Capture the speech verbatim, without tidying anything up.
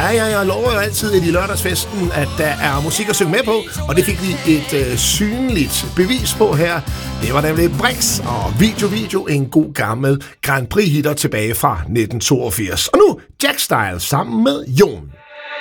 Ja, ja, jeg lover jo altid i lørdagsfesten, at der er musik at synge med på, og det fik vi et øh, synligt bevis på her. Det var nemlig Brix og Video Video, en god gammel Grand Prix-hitter tilbage fra nitten toogfirs. Og nu Jack Style sammen med Jon.